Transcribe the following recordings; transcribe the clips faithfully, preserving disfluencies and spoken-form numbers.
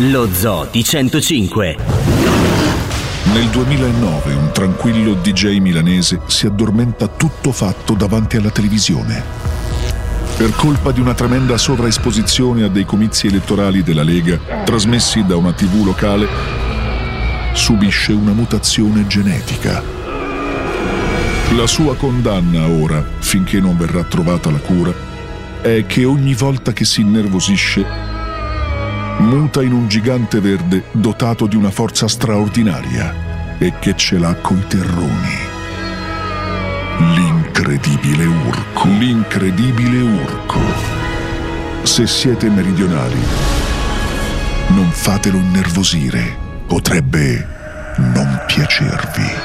Lo Zoo di centocinque. Nel duemilanove un tranquillo D J milanese si addormenta tutto fatto davanti alla televisione. Per colpa di una tremenda sovraesposizione a dei comizi elettorali della Lega, trasmessi da una tivù locale, subisce una mutazione genetica. La sua condanna ora, finché non verrà trovata la cura, è che ogni volta che si innervosisce, muta in un gigante verde dotato di una forza straordinaria e che ce l'ha coi terroni. L'incredibile Urco. L'incredibile Urco. Se siete meridionali, non fatelo innervosire. Potrebbe non piacervi.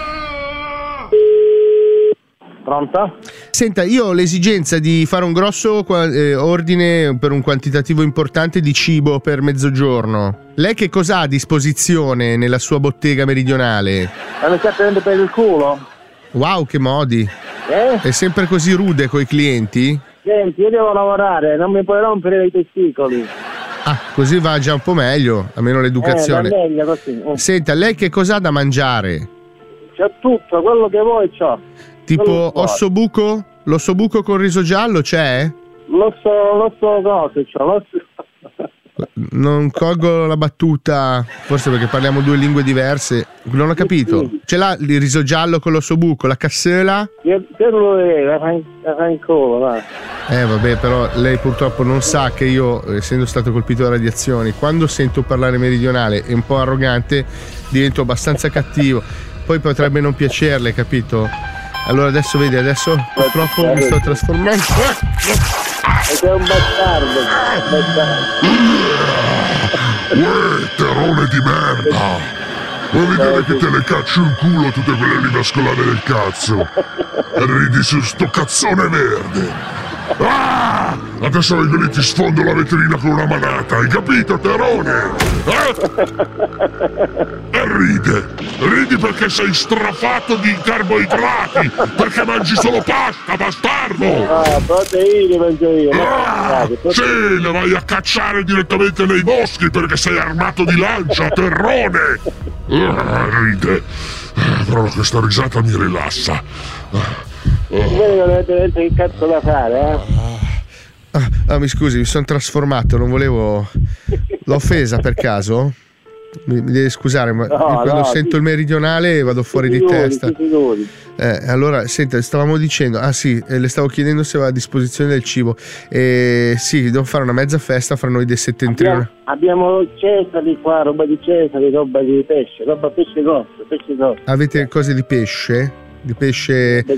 Pronto? Senta, io ho l'esigenza di fare un grosso eh, ordine per un quantitativo importante di cibo per mezzogiorno. Lei che cosa ha a disposizione nella sua bottega meridionale? Ma mi sta prendendo per il culo? Wow, che modi! Eh? È sempre così rude coi clienti? Senti, io devo lavorare, non mi puoi rompere i testicoli. Ah, così va già un po' meglio, almeno l'educazione. Eh, va meglio così. Eh. Senta, lei che cosa ha da mangiare? C'ho tutto, quello che vuoi c'ho. Tipo ossobuco? L'ossobuco con riso giallo c'è? L'osso, l'osso cose c'ho, l'osso... Non colgo la battuta, forse perché parliamo due lingue diverse. Non ho capito. Ce l'ha il riso giallo con l'ossobuco, la cassola? Io te lo vedevo, la fai la fai in culo, va. Eh vabbè, però lei purtroppo non sa che io, essendo stato colpito da radiazioni, quando sento parlare meridionale e un po' arrogante, divento abbastanza cattivo. Poi potrebbe non piacerle, capito? Allora adesso vedi, adesso purtroppo mi sto trasformando. E sei un bastardo, un bastardo. Uè, terone di merda! Vuoi vedere che te le caccio in culo tutte quelle lì mescolate del cazzo? E ridi su sto cazzone verde! Ah! Adesso vengo lì, ti sfondo la vetrina con una manata, hai capito, terone? Eh? E ride! Ridi perché sei strafato di carboidrati! Perché mangi solo pasta, bastardo! Ah, proteine mangio io! Ah, sì, le vai a cacciare direttamente nei boschi perché sei armato di lancia, terrone! Ah, ride! Però questa risata mi rilassa. Voi non avete detto che cazzo da fare, eh? Ah, ah, mi scusi, mi sono trasformato, non volevo... L'ho offesa per caso? Mi, mi devi scusare, ma no, io quando no, sento ti, il meridionale vado fuori di figuri, testa. Eh, allora, senta, stavamo dicendo, ah sì, eh, le stavo chiedendo se aveva a disposizione del cibo. Eh, sì, devo fare una mezza festa fra noi dei settentrioni. Abbiamo, abbiamo Cesari qua, roba di Cesari, roba di pesce, roba pesce grosso, pesce grosso. Avete cose di pesce? Di pesce